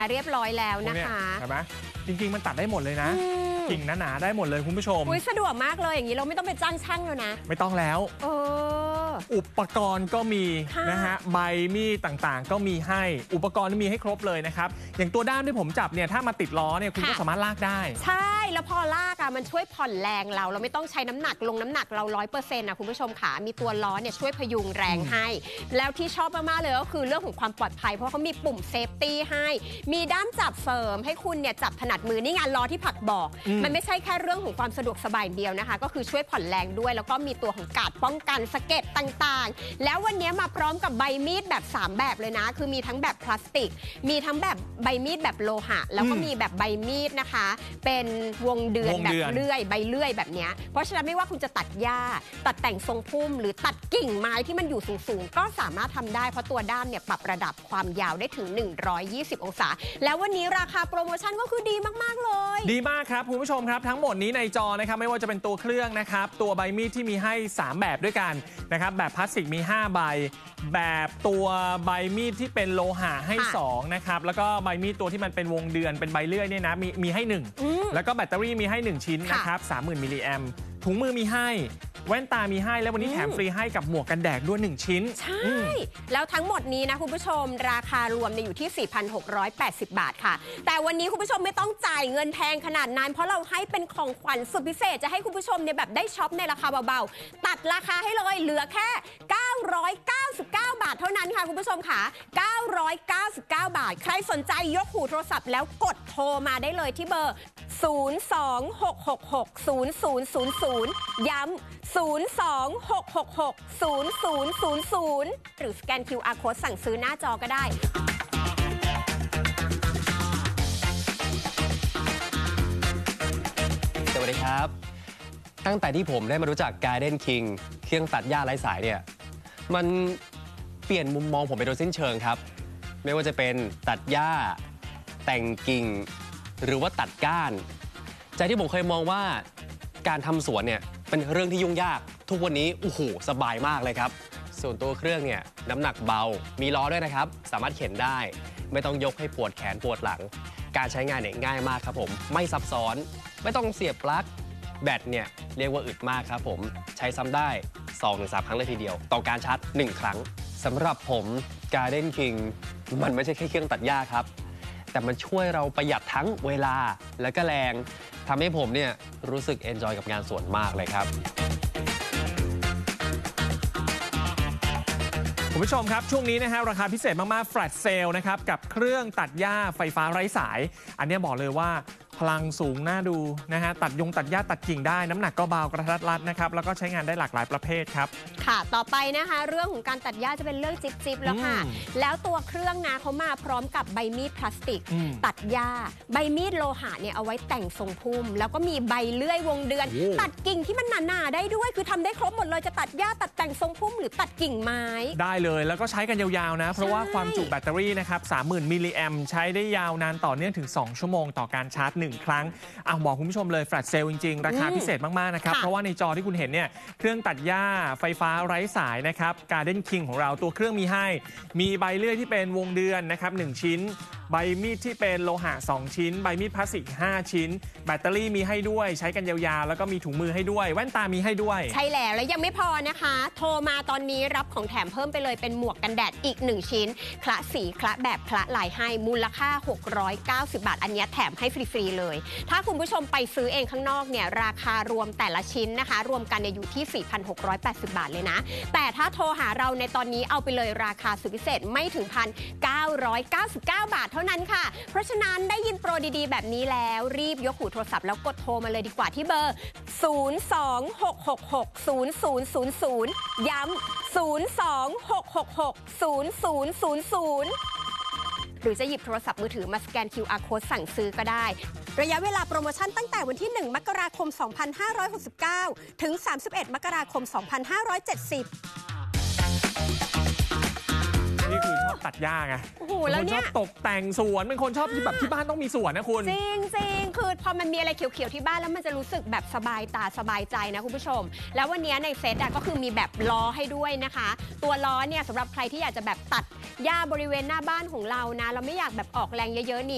เรียบร้อยแล้วนะคะใช่ไหมจริงๆมันตัดได้หมดเลยนะกิ่งหนาๆได้หมดเลยคุณผู้ชมสะดวกมากเลยอย่างนี้เราไม่ต้องไปจ้างช่างแล้วนะไม่ต้องแล้วอุปกรณ์ก็มีนะฮะใบมีดต่างๆก็มีให้อุปกรณ์มีให้ครบเลยนะครับอย่างตัวด้ามที่ผมจับเนี่ยถ้ามาติดล้อเนี่ยคุณก็สามารถลากได้ใช่แล้วพอลากมันช่วยผ่อนแรงเราไม่ต้องใช้น้ำหนักลงน้ำหนักเรา 100% นะคุณผู้ชมค่ะมีตัวล้อเนี่ยช่วยพยุงแรงให้แล้วที่ชอบมากๆเลยก็คือเรื่องของความปลอดภัยเพราะเขามีปุ่มเซฟตี้ให้มีด้ามจับเสริมให้คุณเนี่ยจับถนัดมือนี่งานล้อที่ผักบอกมันไม่ใช่แค่เรื่องของความสะดวกสบายเดียวนะคะก็คือช่วยผ่อนแรงด้วยแล้วก็มีตัวของการ์ดป้องกันสะเก็ดต่างๆแล้ววันนี้มาพร้อมกับใบมีดแบบ3แบบเลยนะคือมีทั้งแบบพลาสติกมีทั้งแบบใบมีดแบบโลหะแล้วก็มีแบบใบมีดนะคะเป็นวงเดือนแบบเลื่อยใบเลื่อยแบบนี้เพราะฉะนั้นไม่ว่าคุณจะตัดหญ้าตัดแต่งทรงพุ่มหรือตัดกิ่งไม้ที่มันอยู่สูงๆก็สามารถทำได้เพราะตัวด้ามเนี่ยปรับระดับความยาวได้ถึง120องศาแล้ววันนี้ราคาโปรโมชั่นก็คือดีมากๆเลยดีมากครับคุณผู้ชมครับทั้งหมดนี้ในจอนะครับไม่ว่าจะเป็นตัวเครื่องนะครับตัวใบมีดที่มีให้3แบบด้วยกันนะครับแบบพลาสติกมี5ใบแบบตัวใบมีดที่เป็นโลหะให้2นะครับแล้วก็ใบมีดตัวที่มันเป็นวงเดือนเป็นใบเลื่อยเนี่ยนะมีให้1แล้วก็แบตเตอรี่มีให้1ชิ้นนะครับ 30,000 มิลลิแอมถุงมือมีให้แว่นตามีให้แล้ววันนี้แถมฟรีให้กับหมวกกันแดดด้วย1ชิ้นใช่แล้วทั้งหมดนี้นะคุณผู้ชมราคารวมอยู่ที่ 4,680 บาทค่ะแต่วันนี้คุณผู้ชมไม่ต้องจ่ายเงินแพงขนาดนั้นเพราะเราให้เป็นของขวัญสุดพิเศษจะให้คุณผู้ชมเนี่ยแบบได้ช็อปในราคาเบาๆตัดราคาให้เลยเหลือแค่999 บาทเท่านั้นค่ะคุณผู้ชมค่ะ999 บาทใครสนใจยกหูโทรศัพท์แล้วกดโทรมาได้เลยที่เบอร์026660000ย้ำ026660000หรือสแกน QR Code สั่งซื้อหน้าจอก็ได้สวัสดีครับตั้งแต่ที่ผมได้มารู้จัก Garden King เครื่องตัดหญ้าไร้สายเนี่ยมันเปลี่ยนมุมมองผมไปโดยสิ้นเชิงครับไม่ว่าจะเป็นตัดหญ้าแต่งกิ่งหรือว่าตัดก้านจากที่ผมเคยมองว่าการทำสวนเนี่ยเป็นเรื่องที่ยุ่งยากทุกวันนี้โอ้โหสบายมากเลยครับส่วนตัวเครื่องเนี่ยน้ำหนักเบามีล้อด้วยนะครับสามารถเข็นได้ไม่ต้องยกให้ปวดแขนปวดหลังการใช้งานเนี่ยง่ายมากครับผมไม่ซับซ้อนไม่ต้องเสียบปลั๊กแบตเนี่ยเรียกว่าอึดมากครับผมใช้ซ้ำได้ 2-3 ครั้งเลยทีเดียวต่อการชาร์จ1ครั้งสำหรับผม Garden King มันไม่ใช่แค่เครื่องตัดหญ้าครับแต่มันช่วยเราประหยัดทั้งเวลาและก็แรงทำให้ผมเนี่ยรู้สึกเอนจอยกับงานสวนมากเลยครับคุณผู้ชมครับช่วงนี้นะฮะราคาพิเศษมากๆแฟลชเซลนะครับกับเครื่องตัดหญ้าไฟฟ้าไร้สายอันนี้บอกเลยว่าพลังสูงน่าดูนะฮะตัดหญ้าตัดกิ่งได้น้ำหนักก็เบากระทัดรัดนะครับแล้วก็ใช้งานได้หลากหลายประเภทครับค่ะต่อไปนะคะเรื่องของการตัดหญ้าจะเป็นเรื่องจิ๊บแล้วค่ะแล้วตัวเครื่องนะเขามาพร้อมกับใบมีดพลาสติกตัดหญ้าใบมีดโลหะเนี่ยเอาไว้แต่งทรงพุ่มแล้วก็มีใบเลื่อยวงเดือนตัดกิ่งที่มันหนาๆได้ด้วยคือทำได้ครบหมดเลยจะตัดหญ้าตัดแต่งทรงพุ่มหรือตัดกิ่งไม้ได้เลยแล้วก็ใช้กันยาวๆนะเพราะว่าความจุแบตเตอรี่นะครับ 30,000 มิลลิแอมใช้ได้ยาวนานต่อเนื่องถึง2ชั่วโมงต่อการชาร์จ1ครั้งบอกคุณผู้ชมเลยแฟลชเซลจริงๆราคาพิเศษมากๆนะครับเพราะว่าในจอที่คุณเห็นเนี่ยเครื่องตัดหญ้าไฟฟ้าไร้สายนะครับ Garden King ของเราตัวเครื่องมีให้มีใบเลื่อยที่เป็นวงเดือนนะครับ1ชิ้นใบมีดที่เป็นโลหะ2ชิ้นใบมีดพลาสติก5ชิ้นแบตเตอรี่มีให้ด้วยใช้กันยาวๆแล้วก็มีถุงมือให้ด้วยแว่นตามีให้ด้วยใช่แล้วและยังไม่พอนะคะโทรมาตอนนี้รับของแถมเพิ่มไปเลยเป็นหมวกกันแดดอีก1ชิ้นคละสีคละแบบคละลายให้มูลค่า690 บาทอันนี้แถมให้ฟรีๆเลยถ้าคุณผู้ชมไปซื้อเองข้างนอกเนี่ยราคารวมแต่ละชิ้นนะคะรวมกันอยู่ที่ 4,680 บาทเลยนะแต่ถ้าโทรหาเราในตอนนี้เอาไปเลยราคาสุดพิเศษไม่ถึง 1,999 บาทเท่านั้นค่ะเพราะฉะนั้นได้ยินโปรดีๆแบบนี้แล้วรีบยกหูโทรศัพท์แล้วกดโทรมาเลยดีกว่าที่เบอร์026660000ย้ำ026660000หรือจะหยิบโทรศัพท์มือถือมาสแกน QR Code สั่งซื้อก็ได้ระยะเวลาโปรโมชั่นตั้งแต่วันที่ 1 มกราคม 2569 ถึง 31 มกราคม 2570 นี่คือชอบตัดหญ้าไงเป็นคนชอบตกแต่งสวนเป็นคนชอบที่แบบที่บ้านต้องมีสวนนะคุณจริงคือพอมันมีอะไรเขียวๆที่บ้านแล้วมันจะรู้สึกแบบสบายตาสบายใจนะคุณผู้ชมแล้ววันนี้ในเซตก็คือมีแบบล้อให้ด้วยนะคะตัวล้อเนี่ยสำหรับใครที่อยากจะแบบตัดหญ้าบริเวณหน้าบ้านของเรานะเราไม่อยากแบบออกแรงเยอะๆนี่